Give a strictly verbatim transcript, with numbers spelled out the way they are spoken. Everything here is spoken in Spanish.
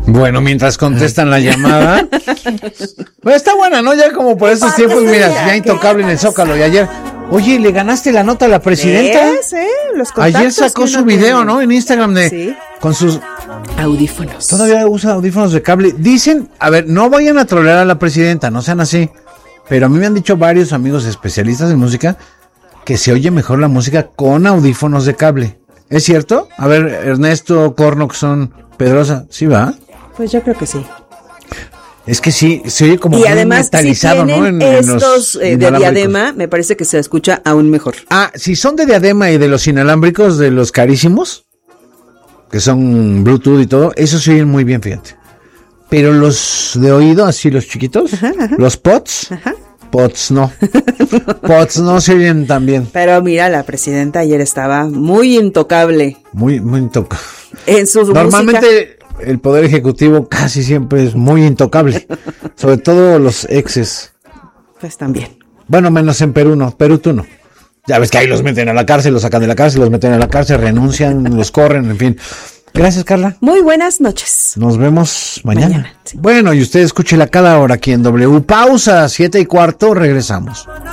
Bueno, mientras contestan la llamada. Pues está buena, ¿no? Ya como por esos tiempos, mira, ya intocable en el Zócalo. Y ayer, oye, ¿le ganaste la nota a la presidenta? ¿Ves, eh? Los ayer sacó su video, tiene. ¿no? En Instagram de sí. con sus audífonos. Todavía usa audífonos de cable. Dicen, a ver, no vayan a trolear a la presidenta, no sean así. Pero a mí me han dicho varios amigos especialistas en música que se oye mejor la música con audífonos de cable. ¿Es cierto? A ver, Ernesto, Cornoxon, Pedrosa, ¿sí va? Pues yo creo que sí. Es que sí, se oye como y muy además, metalizado, si ¿no? En, estos en los eh, de diadema, me parece que se escucha aún mejor. Ah, si son de diadema y de los inalámbricos, de los carísimos, que son Bluetooth y todo, esos se oyen muy bien, fíjate. Pero los de oído, así los chiquitos, ajá, ajá. los pods, ajá. pods no, pods no se oyen tan bien. Pero mira, la presidenta ayer estaba muy intocable. Muy, muy intocable. En su Normalmente música. El poder ejecutivo casi siempre es muy intocable, sobre todo los exes. Pues también. Bueno, menos en Perú no, Perú tú no. Ya ves que ahí los meten a la cárcel, los sacan de la cárcel, los meten a la cárcel, renuncian, los corren, en fin. Gracias, Carla. Muy buenas noches. Nos vemos mañana. mañana sí. Bueno, y usted escúchela cada hora aquí en W. Pausa, siete y cuarto, regresamos.